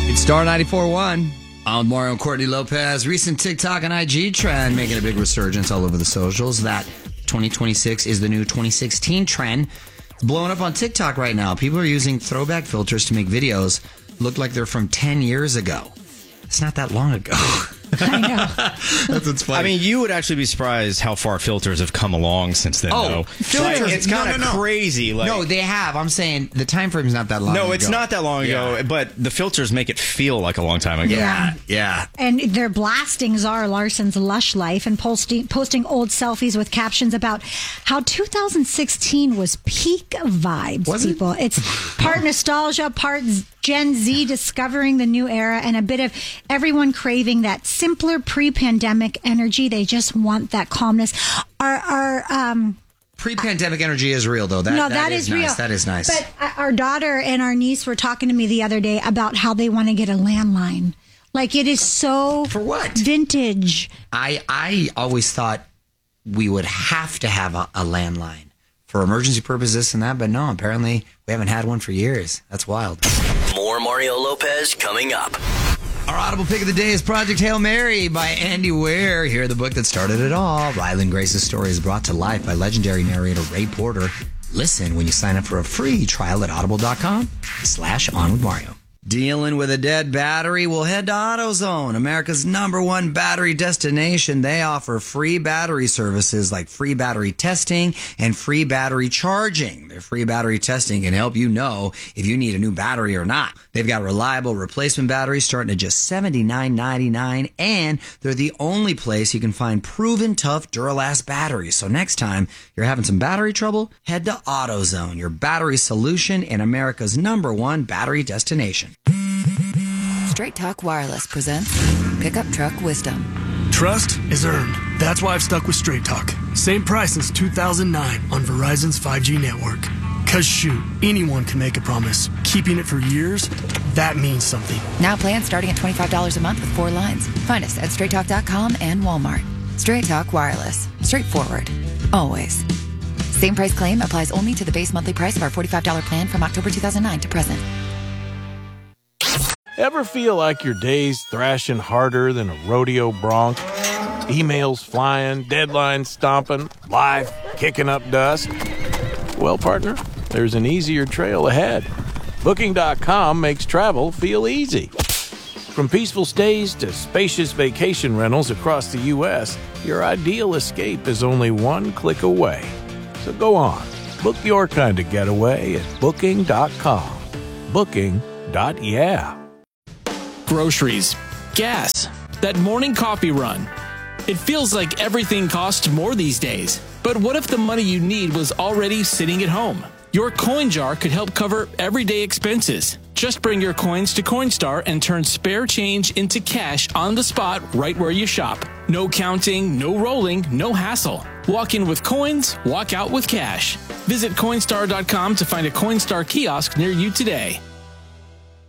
It's Star 94.1. I'm Mario and Courtney Lopez. Recent TikTok and IG trend making a big resurgence all over the socials. That 2026 is the new 2016 trend. It's blowing up on TikTok right now. People are using throwback filters to make videos look like they're from 10 years ago. It's not that long ago. I know. That's what's funny. I mean, you would actually be surprised how far filters have come along since then, though. Filters. Like, it's kind of crazy. Like, no, they have. I'm saying the time frame is not that long ago. No, it's not that long ago, but the filters make it feel like a long time ago. Yeah. And they're blasting Zara Larson's lush life and posting old selfies with captions about how 2016 was peak vibes, people. It's part nostalgia, part Gen Z discovering the new era, and a bit of everyone craving that simpler pre-pandemic energy. They just want that calmness. Our pre-pandemic energy is real, though. That is nice. real. That is nice. But our daughter and our niece were talking to me the other day about how they want to get a landline. Like, it is so for what vintage. I always thought we would have to have a landline for emergency purposes and that, but no, apparently we haven't had one for years. That's wild. More Mario Lopez coming up. Our Audible pick of the day is Project Hail Mary by Andy Weir. Hear the book that started it all. Ryland Grace's story is brought to life by legendary narrator Ray Porter. Listen when you sign up for a free trial at audible.com/onwithmario. Dealing with a dead battery? Well, head to AutoZone, America's #1 battery destination. They offer free battery services like free battery testing and free battery charging. Their free battery testing can help you know if you need a new battery or not. They've got reliable replacement batteries starting at just $79.99, and they're the only place you can find proven tough Duralast batteries. So next time you're having some battery trouble, head to AutoZone, your battery solution and America's #1 battery destination. Straight Talk Wireless presents Pickup Truck Wisdom. Trust is earned. That's why I've stuck with Straight Talk. Same price since 2009 on Verizon's 5G network. Cause shoot, anyone can make a promise. Keeping it for years, that means something. Now plans starting at $25 a month with 4 lines. Find us at straighttalk.com and Walmart. Straight Talk Wireless. Straightforward. Always. Same price claim applies only to the base monthly price of our $45 plan from October 2009 to present. Ever feel like your day's thrashing harder than a rodeo bronc? Emails flying, deadlines stomping, life kicking up dust? Well, partner, there's an easier trail ahead. Booking.com makes travel feel easy. From peaceful stays to spacious vacation rentals across the U.S., your ideal escape is only one click away. So go on, book your kind of getaway at Booking.com. Booking.yeah. Groceries, gas, that morning coffee run. It feels like everything costs more these days. But what if the money you need was already sitting at home? Your coin jar could help cover everyday expenses. Just bring your coins to Coinstar and turn spare change into cash on the spot right where you shop. No counting, no rolling, no hassle. Walk in with coins, walk out with cash. Visit Coinstar.com to find a Coinstar kiosk near you today.